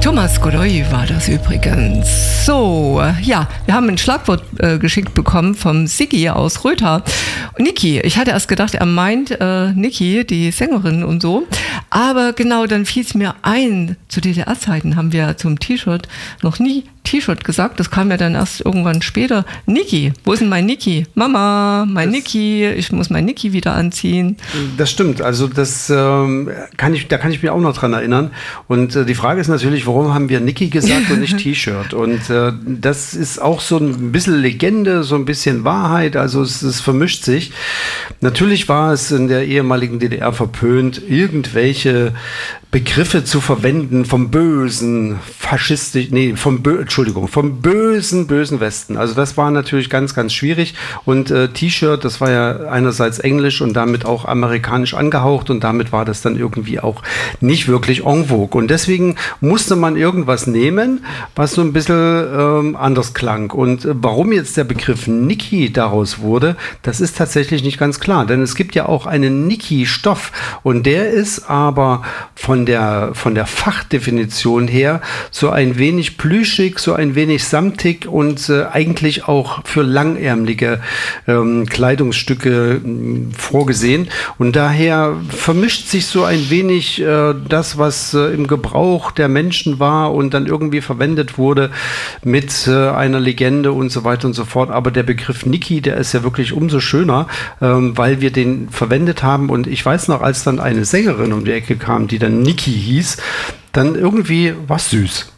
Thomas Godoy war das übrigens. So, ja, wir haben ein Schlagwort geschickt bekommen vom Siggi aus Rötha. Niki, ich hatte erst gedacht, er meint Niki, die Sängerin und so. Aber genau, dann fiel es mir ein, zu DDR-Zeiten haben wir zum T-Shirt noch nie T-Shirt gesagt. Das kam ja dann erst irgendwann später. Niki, wo ist denn mein Niki? Mama, mein Niki, ich muss mein Niki wieder anziehen. Das stimmt, also da kann ich mich auch noch dran erinnern. Und die Frage ist natürlich, warum haben wir Niki gesagt und nicht T-Shirt? Und das ist auch so ein bisschen Legende, so ein bisschen Wahrheit, also es vermischt sich. Natürlich war es in der ehemaligen DDR verpönt, irgendwelche Begriffe zu verwenden vom bösen, vom bösen Westen. Also das war natürlich ganz, ganz schwierig. Und T-Shirt, das war ja einerseits englisch und damit auch amerikanisch angehaucht und damit war das dann irgendwie auch nicht wirklich en vogue. Und deswegen musste man irgendwas nehmen, was so ein bisschen anders klang. Und warum jetzt der Begriff Niki daraus wurde, das ist tatsächlich nicht ganz klar. Denn es gibt ja auch einen Niki-Stoff und der ist aber von der Fachdefinition her so ein wenig plüschig, so ein wenig samtig und eigentlich auch für langärmelige Kleidungsstücke vorgesehen. Und daher vermischt sich so ein wenig das, was im Gebrauch der Menschen war und dann irgendwie verwendet wurde mit einer Legende und so weiter und so fort. Aber der Begriff Niki, der ist ja wirklich umso schöner, weil wir den verwendet haben. Und ich weiß noch, als dann eine Sängerin um die Ecke kam, die dann Niki hieß, dann irgendwie was süß.